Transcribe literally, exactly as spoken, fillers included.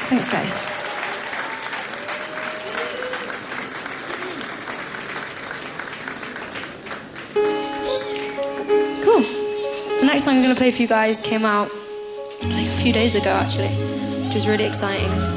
Thanks, guys. Cool. The next song I'm going to play for you guys came out like a few days ago, actually, which is really exciting.